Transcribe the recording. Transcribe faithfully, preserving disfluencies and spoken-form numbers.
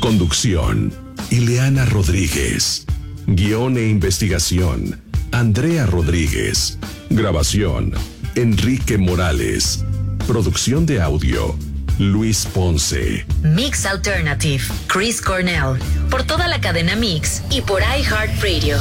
Conducción, Ileana Rodríguez. Guión e investigación, Andrea Rodríguez. Grabación, Enrique Morales. Producción de audio, Luis Ponce. Mix Alternative, Chris Cornell. Por toda la cadena Mix y por iHeartRadio.